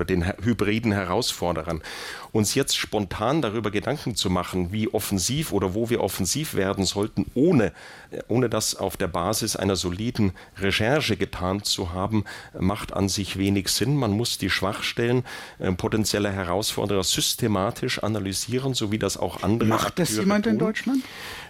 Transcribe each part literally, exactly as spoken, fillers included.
oder den hybriden Herausforderern. Uns jetzt spontan darüber Gedanken zu machen, wie offensiv oder wo wir offensiv werden sollten, ohne, ohne das auf der Basis einer soliden Recherche getan zu haben, macht an sich wenig Sinn. Man muss die Schwachstellen äh, potenzieller Herausforderer systematisch analysieren, so wie das auch andere Macht das jemand in Deutschland?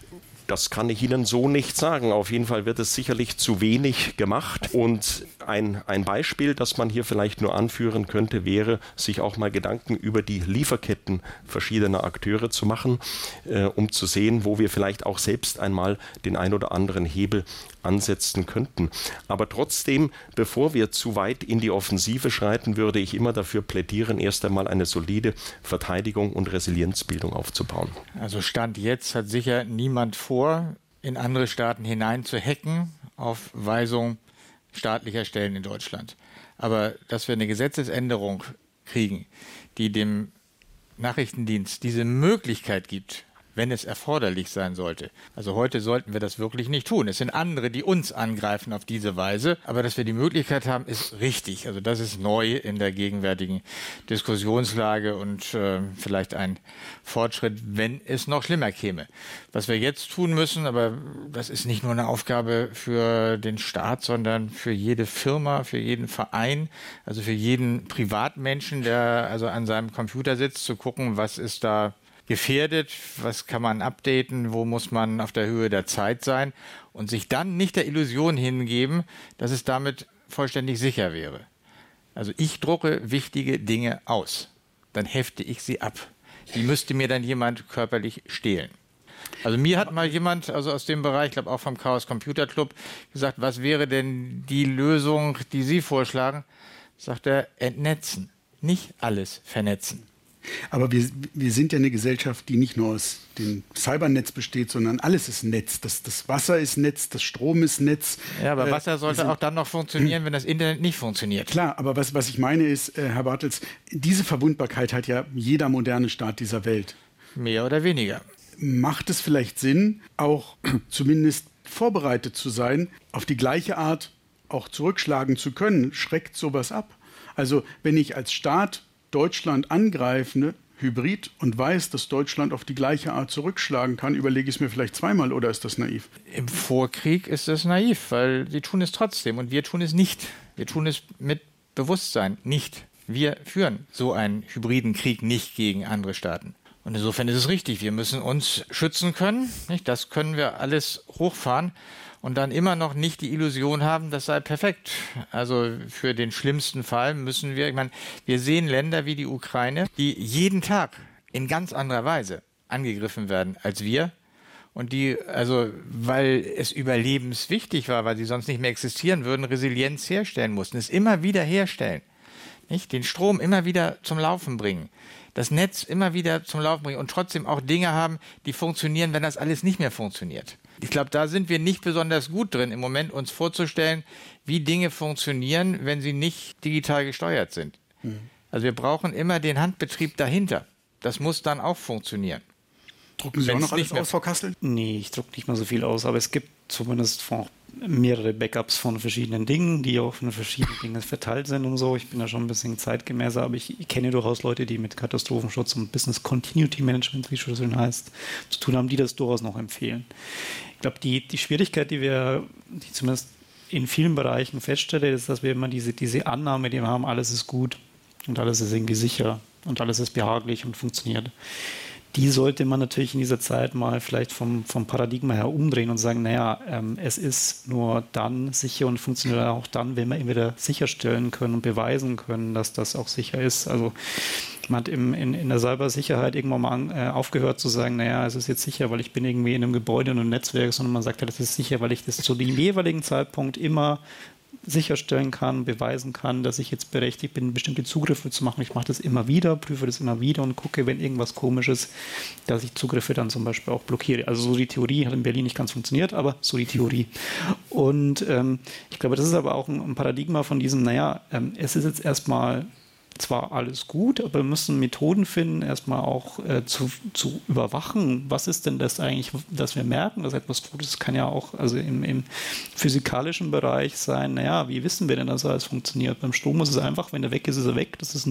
Das kann ich Ihnen so nicht sagen. Auf jeden Fall wird es sicherlich zu wenig gemacht. Und ein, ein Beispiel, das man hier vielleicht nur anführen könnte, wäre, sich auch mal Gedanken über die Lieferketten verschiedener Akteure zu machen, äh, um zu sehen, wo wir vielleicht auch selbst einmal den ein oder anderen Hebel ansetzen könnten. Aber trotzdem, bevor wir zu weit in die Offensive schreiten, würde ich immer dafür plädieren, erst einmal eine solide Verteidigung und Resilienzbildung aufzubauen. Also Stand jetzt hat sicher niemand vor, in andere Staaten hinein zu hacken auf Weisung staatlicher Stellen in Deutschland. Aber dass wir eine Gesetzesänderung kriegen, die dem Nachrichtendienst diese Möglichkeit gibt, wenn es erforderlich sein sollte. Also heute sollten wir das wirklich nicht tun. Es sind andere, die uns angreifen auf diese Weise. Aber dass wir die Möglichkeit haben, ist richtig. Also das ist neu in der gegenwärtigen Diskussionslage und äh, vielleicht ein Fortschritt, wenn es noch schlimmer käme. Was wir jetzt tun müssen, aber das ist nicht nur eine Aufgabe für den Staat, sondern für jede Firma, für jeden Verein, also für jeden Privatmenschen, der also an seinem Computer sitzt, zu gucken, was ist da gefährdet, was kann man updaten, wo muss man auf der Höhe der Zeit sein und sich dann nicht der Illusion hingeben, dass es damit vollständig sicher wäre. Also ich drucke wichtige Dinge aus, dann hefte ich sie ab. Die müsste mir dann jemand körperlich stehlen. Also mir hat mal jemand, also aus dem Bereich, ich glaube auch vom Chaos Computer Club, gesagt, was wäre denn die Lösung, die Sie vorschlagen? Sagt er, entnetzen, nicht alles vernetzen. Aber wir, wir sind ja eine Gesellschaft, die nicht nur aus dem Cybernetz besteht, sondern alles ist Netz. Das, das Wasser ist Netz, das Strom ist Netz. Ja, aber Wasser sollte sind, auch dann noch funktionieren, wenn das Internet nicht funktioniert. Klar, aber was, was ich meine ist, äh, Herr Bartels, diese Verwundbarkeit hat ja jeder moderne Staat dieser Welt. Mehr oder weniger. Macht es vielleicht Sinn, auch zumindest vorbereitet zu sein, auf die gleiche Art auch zurückschlagen zu können? Schreckt sowas ab? Also wenn ich als Staat Deutschland angreifen, hybrid, und weiß, dass Deutschland auf die gleiche Art zurückschlagen kann, überlege ich es mir vielleicht zweimal, oder ist das naiv? Im Vorkrieg ist das naiv, weil sie tun es trotzdem und wir tun es nicht. Wir tun es mit Bewusstsein nicht. Wir führen so einen hybriden Krieg nicht gegen andere Staaten. Und insofern ist es richtig, wir müssen uns schützen können. Nicht? Das können wir alles hochfahren. Und dann immer noch nicht die Illusion haben, das sei perfekt. Also für den schlimmsten Fall müssen wir, ich meine, wir sehen Länder wie die Ukraine, die jeden Tag in ganz anderer Weise angegriffen werden als wir. Und die, also weil es überlebenswichtig war, weil sie sonst nicht mehr existieren würden, Resilienz herstellen mussten. Es immer wieder herstellen. Nicht? Den Strom immer wieder zum Laufen bringen. Das Netz immer wieder zum Laufen bringen und trotzdem auch Dinge haben, die funktionieren, wenn das alles nicht mehr funktioniert. Ich glaube, da sind wir nicht besonders gut drin, im Moment uns vorzustellen, wie Dinge funktionieren, wenn sie nicht digital gesteuert sind. Mhm. Also wir brauchen immer den Handbetrieb dahinter. Das muss dann auch funktionieren. Drucken Sie Wenn's auch noch alles aus, Frau Kassel? Nee, ich drucke nicht mehr so viel aus, aber es gibt zumindest von mehrere Backups von verschiedenen Dingen, die auch von verschiedenen Dingen verteilt sind und so. Ich bin da schon ein bisschen zeitgemäßer, aber ich, ich kenne durchaus Leute, die mit Katastrophenschutz und Business Continuity Management, wie es so schön heißt, zu tun haben, die das durchaus noch empfehlen. Ich glaube, die, die Schwierigkeit, die wir, die zumindest in vielen Bereichen feststellen, ist, dass wir immer diese, diese Annahme, die wir haben, alles ist gut und alles ist irgendwie sicher und alles ist behaglich und funktioniert. Die sollte man natürlich in dieser Zeit mal vielleicht vom, vom Paradigma her umdrehen und sagen, naja, ähm, es ist nur dann sicher und funktioniert auch dann, wenn wir immer wieder sicherstellen können und beweisen können, dass das auch sicher ist. Also man hat im, in, in der Cybersicherheit irgendwann mal an, äh, aufgehört zu sagen, naja, es ist jetzt sicher, weil ich bin irgendwie in einem Gebäude und einem Netzwerk, sondern man sagt, ja, das ist sicher, weil ich das zu dem jeweiligen Zeitpunkt immer sicherstellen kann, beweisen kann, dass ich jetzt berechtigt bin, bestimmte Zugriffe zu machen. Ich mache das immer wieder, prüfe das immer wieder und gucke, wenn irgendwas komisch ist, dass ich Zugriffe dann zum Beispiel auch blockiere. Also so die Theorie hat in Berlin nicht ganz funktioniert, aber so die Theorie. Und ähm, ich glaube, das ist aber auch ein, ein Paradigma von diesem, naja, ähm, es ist jetzt erstmal zwar alles gut, aber wir müssen Methoden finden, erstmal auch äh, zu, zu überwachen. Was ist denn das eigentlich, dass wir merken, dass etwas gut ist? Das kann ja auch also im, im physikalischen Bereich sein. Naja, wie wissen wir denn, dass alles funktioniert? Beim Strom ist es einfach, wenn er weg ist, ist er weg. Das ist